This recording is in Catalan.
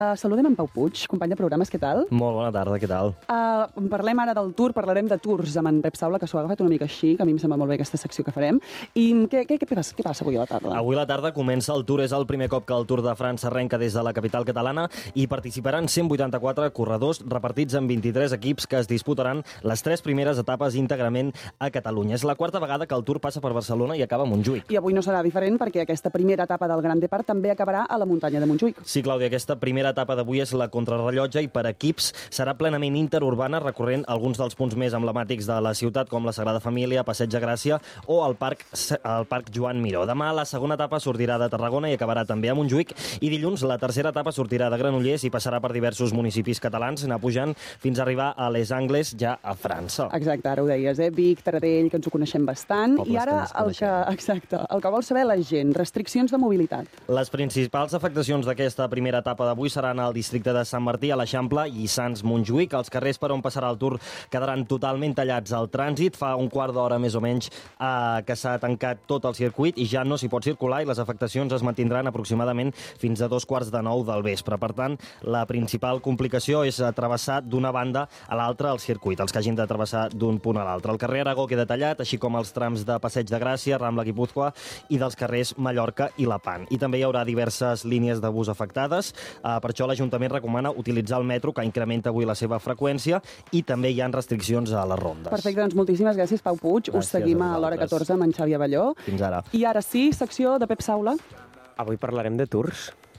Saludem en Pau Puig, company de programes, què tal? Molt bona tarda, què tal? Parlem ara del tour, parlarem de tours amb en Pep Saula, que s'ho ha agafat una mica així, que a mi em sembla molt bé aquesta secció que farem. I què passa avui a la tarda? Avui a la tarda comença el Tour, és el primer cop que el Tour de França arrenca des de la capital catalana i participaran 184 corredors repartits en 23 equips que es disputaran les 3 primeres etapes íntegrament a Catalunya. És la quarta vegada que el Tour passa per Barcelona i acaba a Montjuïc. I avui no serà diferent perquè aquesta primera etapa del Gran Depart també acabarà a la muntanya de Montjuïc. Sí, Clàudia, aquesta primera etapa d'avui és la contrarrellotge i per equips serà plenament interurbana, recorrent alguns dels punts més emblemàtics de la ciutat, com la Sagrada Família, Passeig de Gràcia o el Parc Joan Miró. Demà la segona etapa sortirà de Tarragona i acabarà també a Montjuïc, i dilluns la tercera etapa sortirà de Granollers i passarà per diversos municipis catalans, anar pujant fins a arribar a Les Angles, ja a França. Exacte, ara ho deies, Vic, Taradell, que ens ho coneixem bastant. Pobles I ara el que vol saber la gent, restriccions de mobilitat. Les principals afectacions d'aquesta primera etapa d'avui seran al districte de Sant Martí, a l'Eixample i Sants Montjuïc. Els carrers per on passarà el Tour quedaran totalment tallats al trànsit. Fa un quart d'hora més o menys que s'ha tancat tot el circuit i ja no s'hi pot circular, i les afectacions es mantindran aproximadament fins a 8:45 del vespre. Per tant, la principal complicació és travessar d'una banda a l'altra el circuit, els que hagin de travessar d'un punt a l'altre. El carrer Aragó queda tallat, així com els trams de Passeig de Gràcia, Rambla Guipúzcoa i dels carrers Mallorca i Lepant. I també hi haurà diverses línies de bus afectades. Per això l'Ajuntament recomana utilitzar el metro, que incrementa avui la seva freqüència, i també hi ha restriccions a les rondes. Perfecte, doncs moltíssimes gràcies, Pau Puig. Us seguim a l'hora 14 amb en Xavi Avelló. Fins ara. I ara sí, secció de Pep Saula. Avui parlarem de tours.